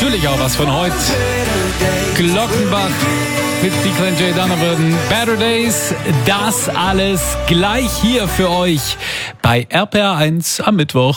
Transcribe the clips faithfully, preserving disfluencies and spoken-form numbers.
natürlich auch was von heute. Glockenbach mit Declan J. Donovan, Better Days, das alles gleich hier für euch bei R P R eins am Mittwoch.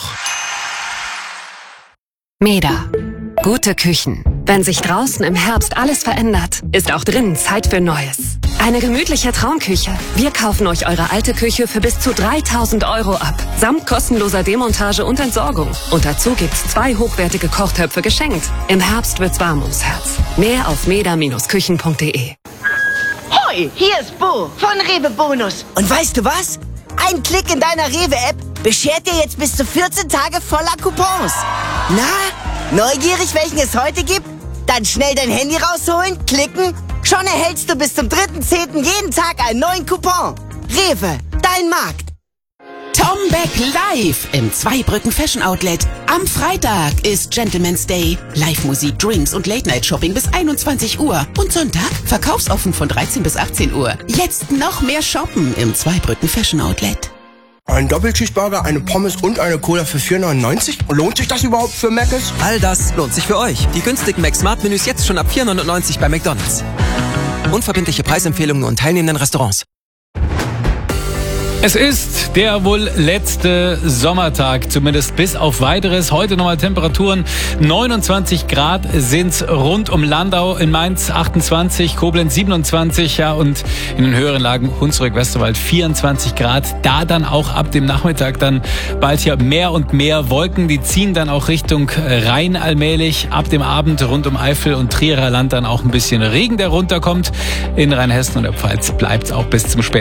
Meda. Gute Küchen. Wenn sich draußen im Herbst alles verändert, ist auch drinnen Zeit für Neues. Eine gemütliche Traumküche. Wir kaufen euch eure alte Küche für bis zu dreitausend Euro ab. Samt kostenloser Demontage und Entsorgung. Und dazu gibt's zwei hochwertige Kochtöpfe geschenkt. Im Herbst wird's warm ums Herz. Mehr auf meda Bindestrich küchen punkt de. Hoi, hier ist Bo von Rewe Bonus. Und weißt du was? Ein Klick in deiner Rewe-App beschert dir jetzt bis zu vierzehn Tage voller Coupons. Na, neugierig, welchen es heute gibt? Dann schnell dein Handy rausholen, klicken. Schon erhältst du bis zum dritten zehnten jeden Tag einen neuen Coupon. Rewe, dein Markt. Tom Beck live im Zweibrücken Fashion Outlet. Am Freitag ist Gentleman's Day. Live-Musik, Drinks und Late-Night-Shopping bis einundzwanzig Uhr. Und Sonntag verkaufsoffen von dreizehn bis achtzehn Uhr. Jetzt noch mehr shoppen im Zweibrücken Fashion Outlet. Ein Doppelcheeseburger, eine Pommes und eine Cola für vier neunundneunzig? Lohnt sich das überhaupt für Mc's? All das lohnt sich für euch. Die günstigen Mac-Smart-Menüs jetzt schon ab vier neunundneunzig bei McDonald's. Unverbindliche Preisempfehlungen und teilnehmenden Restaurants. Es ist der wohl letzte Sommertag, zumindest bis auf Weiteres. Heute nochmal Temperaturen. neunundzwanzig Grad sind's rund um Landau, in Mainz achtundzwanzig, Koblenz siebenundzwanzig, ja, und in den höheren Lagen Hunsrück, Westerwald vierundzwanzig Grad. Da dann auch ab dem Nachmittag dann bald hier mehr und mehr Wolken. Die ziehen dann auch Richtung Rhein allmählich. Ab dem Abend rund um Eifel und Trierer Land dann auch ein bisschen Regen, der runterkommt. In Rheinhessen und der Pfalz bleibt's auch bis zum späten